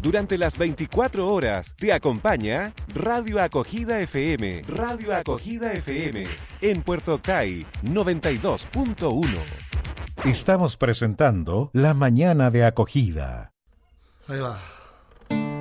Durante las 24 horas te acompaña Radio Acogida FM. Radio Acogida FM en Puerto Octay 92.1. Estamos presentando La Mañana de Acogida. Ahí va.